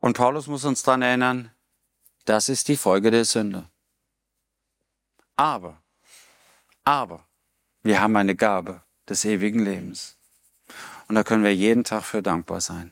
Und Paulus muss uns daran erinnern, das ist die Folge der Sünde. Aber, wir haben eine Gabe des ewigen Lebens. Und da können wir jeden Tag für dankbar sein.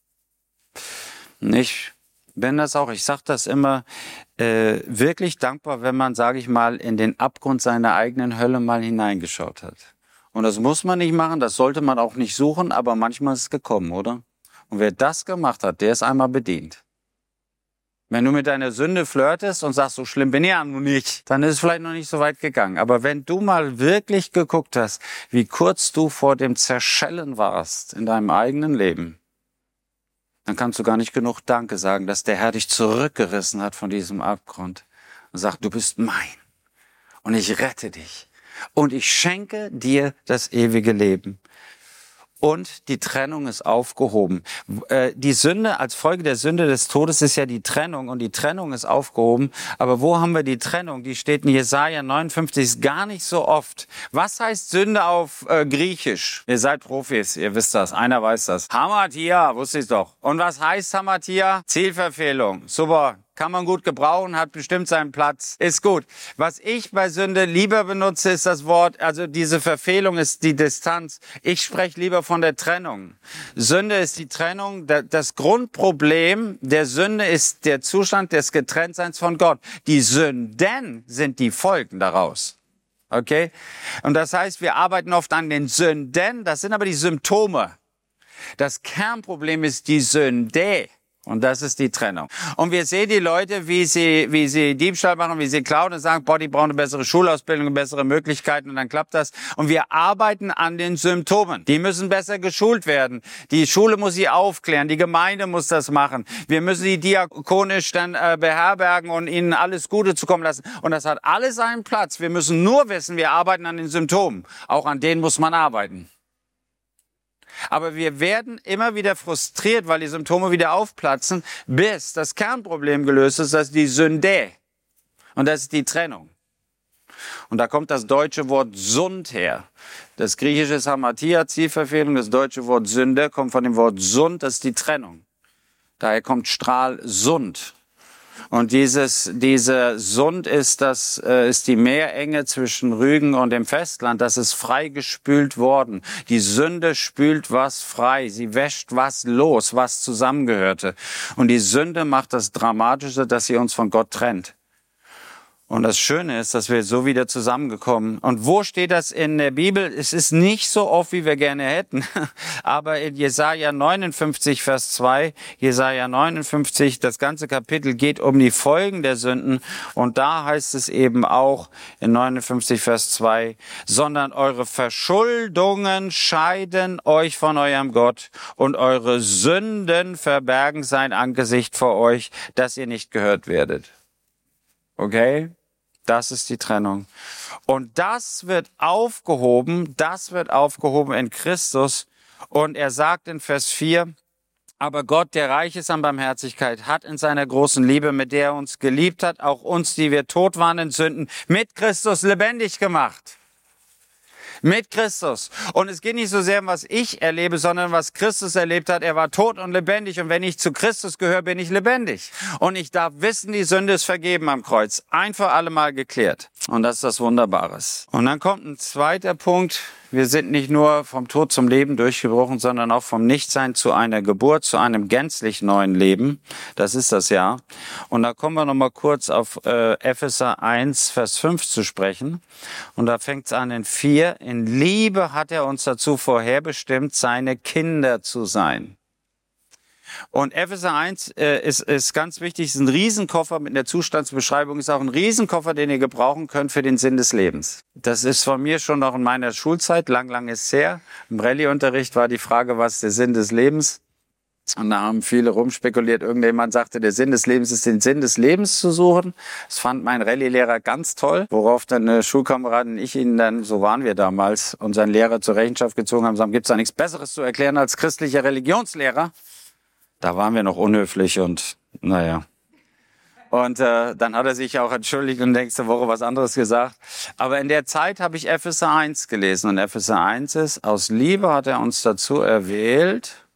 Ich bin das auch, ich sage das immer, wirklich dankbar, wenn man, sage ich mal, in den Abgrund seiner eigenen Hölle mal hineingeschaut hat. Und das muss man nicht machen, das sollte man auch nicht suchen, aber manchmal ist es gekommen, oder? Und wer das gemacht hat, der ist einmal bedient. Wenn du mit deiner Sünde flirtest und sagst, so schlimm bin ich ja nun nicht, dann ist es vielleicht noch nicht so weit gegangen. Aber wenn du mal wirklich geguckt hast, wie kurz du vor dem Zerschellen warst in deinem eigenen Leben, dann kannst du gar nicht genug Danke sagen, dass der Herr dich zurückgerissen hat von diesem Abgrund und sagt, du bist mein und ich rette dich und ich schenke dir das ewige Leben. Und die Trennung ist aufgehoben. Die Sünde, als Folge der Sünde des Todes ist ja die Trennung und die Trennung ist aufgehoben. Aber wo haben wir die Trennung? Die steht in Jesaja 59, ist gar nicht so oft. Was heißt Sünde auf Griechisch? Ihr seid Profis, ihr wisst das, einer weiß das. Hamatia, wusste ich doch. Und was heißt Hamatia? Zielverfehlung. Super. Kann man gut gebrauchen, hat bestimmt seinen Platz, ist gut. Was ich bei Sünde lieber benutze, ist das Wort, also diese Verfehlung ist die Distanz. Ich spreche lieber von der Trennung. Sünde ist die Trennung. Das Grundproblem der Sünde ist der Zustand des Getrenntseins von Gott. Die Sünden sind die Folgen daraus. Okay? Und das heißt, wir arbeiten oft an den Sünden, das sind aber die Symptome. Das Kernproblem ist die Sünde. Und das ist die Trennung. Und wir sehen die Leute, wie sie Diebstahl machen, wie sie klauen und sagen, boah, die brauchen eine bessere Schulausbildung, bessere Möglichkeiten und dann klappt das. Und wir arbeiten an den Symptomen. Die müssen besser geschult werden. Die Schule muss sie aufklären. Die Gemeinde muss das machen. Wir müssen sie diakonisch dann beherbergen und ihnen alles Gute zukommen lassen. Und das hat alles seinen Platz. Wir müssen nur wissen, wir arbeiten an den Symptomen. Auch an denen muss man arbeiten. Aber wir werden immer wieder frustriert, weil die Symptome wieder aufplatzen, bis das Kernproblem gelöst ist, das ist die Sünde. Und das ist die Trennung. Und da kommt das deutsche Wort Sund her. Das griechische ist Hamatia, Zielverfehlung. Das deutsche Wort Sünde kommt von dem Wort Sund, das ist die Trennung. Daher kommt Stralsund. Und diese Sund ist die Meerenge zwischen Rügen und dem Festland. Das ist freigespült worden. Die Sünde spült was frei. Sie wäscht was los, was zusammengehörte. Und die Sünde macht das Dramatische, dass sie uns von Gott trennt. Und das Schöne ist, dass wir so wieder zusammengekommen. Und wo steht das in der Bibel? Es ist nicht so oft, wie wir gerne hätten. Aber in Jesaja 59, Vers 2, Jesaja 59, das ganze Kapitel geht um die Folgen der Sünden. Und da heißt es eben auch in 59, Vers 2, sondern eure Verschuldungen scheiden euch von eurem Gott und eure Sünden verbergen sein Angesicht vor euch, dass ihr nicht gehört werdet. Okay? Das ist die Trennung. Und das wird aufgehoben in Christus. Und er sagt in Vers 4, aber Gott, der reich ist an Barmherzigkeit, hat in seiner großen Liebe, mit der er uns geliebt hat, auch uns, die wir tot waren in Sünden, mit Christus lebendig gemacht. Mit Christus. Und es geht nicht so sehr um was ich erlebe, sondern was Christus erlebt hat. Er war tot und lebendig. Und wenn ich zu Christus gehöre, bin ich lebendig. Und ich darf wissen, die Sünde ist vergeben am Kreuz. Ein für alle Mal geklärt. Und das ist das Wunderbares. Und dann kommt ein zweiter Punkt. Wir sind nicht nur vom Tod zum Leben durchgebrochen, sondern auch vom Nichtsein zu einer Geburt, zu einem gänzlich neuen Leben. Das ist das ja. Und da kommen wir nochmal kurz auf Epheser 1, Vers 5 zu sprechen. Und da fängt es an in 4. In Liebe hat er uns dazu vorherbestimmt, seine Kinder zu sein. Und Epheser 1 ist ganz wichtig, ist ein Riesenkoffer mit einer Zustandsbeschreibung, ist auch ein Riesenkoffer, den ihr gebrauchen könnt für den Sinn des Lebens. Das ist von mir schon noch in meiner Schulzeit, lang ist es her. Im Rallye-Unterricht war die Frage, was ist der Sinn des Lebens? Und da haben viele rumspekuliert. Irgendjemand sagte, der Sinn des Lebens ist, den Sinn des Lebens zu suchen. Das fand mein Rallye-Lehrer ganz toll, worauf dann eine Schulkameradin und ich ihn dann, so waren wir damals, unseren Lehrer zur Rechenschaft gezogen haben, sagen, gibt's da nichts Besseres zu erklären als christlicher Religionslehrer? Da waren wir noch unhöflich und naja. Und dann hat er sich auch entschuldigt und nächste Woche was anderes gesagt. Aber in der Zeit habe ich Epheser 1 gelesen. Und Epheser 1 ist, aus Liebe hat er uns dazu erwählt,